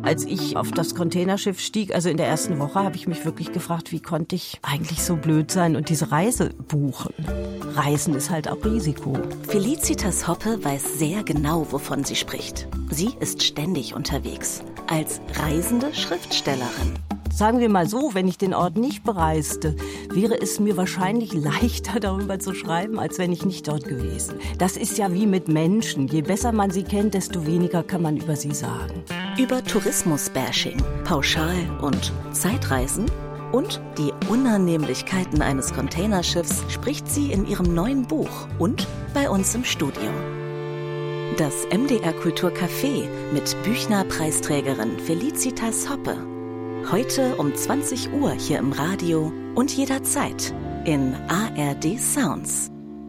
Als ich auf das Containerschiff stieg, also in der ersten Woche, habe ich mich wirklich gefragt, wie konnte ich eigentlich so blöd sein und diese Reise buchen? Reisen ist halt auch Risiko. Felicitas Hoppe weiß sehr genau, wovon sie spricht. Sie ist ständig unterwegs. Als reisende Schriftstellerin. Sagen wir mal so, wenn ich den Ort nicht bereiste, wäre es mir wahrscheinlich leichter, darüber zu schreiben, als wenn ich nicht dort gewesen. Das ist ja wie mit Menschen. Je besser man sie kennt, desto weniger kann man über sie sagen. Über Tourismus-Bashing, Pauschal- und Zeitreisen und die Unannehmlichkeiten eines Containerschiffs spricht sie in ihrem neuen Buch und bei uns im Studio. Das MDR Kulturcafé mit Büchner-Preisträgerin Felicitas Hoppe. Heute um 20 Uhr hier im Radio und jederzeit in ARD Sounds.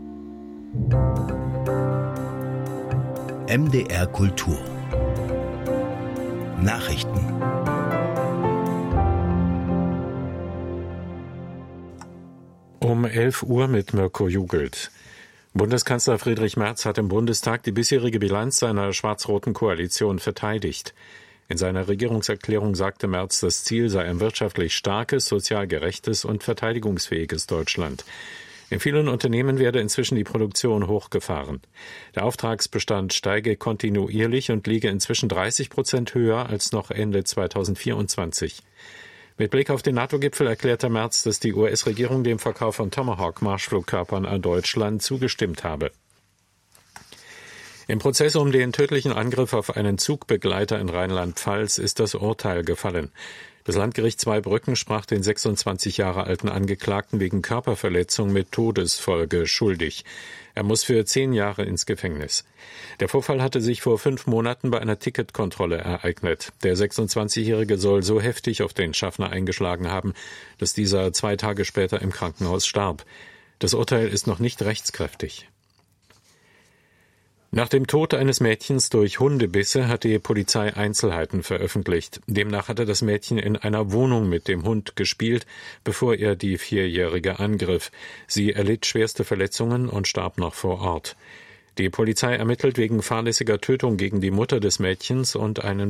MDR Kultur. Nachrichten. Um 11 Uhr mit Mirko Jugelt. Bundeskanzler Friedrich Merz hat im Bundestag die bisherige Bilanz seiner schwarz-roten Koalition verteidigt. In seiner Regierungserklärung sagte Merz, das Ziel sei ein wirtschaftlich starkes, sozial gerechtes und verteidigungsfähiges Deutschland. In vielen Unternehmen werde inzwischen die Produktion hochgefahren. Der Auftragsbestand steige kontinuierlich und liege inzwischen 30% höher als noch Ende 2024. Mit Blick auf den NATO-Gipfel erklärte Merz, dass die US-Regierung dem Verkauf von Tomahawk-Marschflugkörpern an Deutschland zugestimmt habe. Im Prozess um den tödlichen Angriff auf einen Zugbegleiter in Rheinland-Pfalz ist das Urteil gefallen. Das Landgericht Zweibrücken sprach den 26 Jahre alten Angeklagten wegen Körperverletzung mit Todesfolge schuldig. Er muss für 10 Jahre ins Gefängnis. Der Vorfall hatte sich vor 5 Monaten bei einer Ticketkontrolle ereignet. Der 26-Jährige soll so heftig auf den Schaffner eingeschlagen haben, dass dieser 2 Tage später im Krankenhaus starb. Das Urteil ist noch nicht rechtskräftig. Nach dem Tod eines Mädchens durch Hundebisse hat die Polizei Einzelheiten veröffentlicht. Demnach hatte das Mädchen in einer Wohnung mit dem Hund gespielt, bevor er die 4-Jährige angriff. Sie erlitt schwerste Verletzungen und starb noch vor Ort. Die Polizei ermittelt wegen fahrlässiger Tötung gegen die Mutter des Mädchens und einen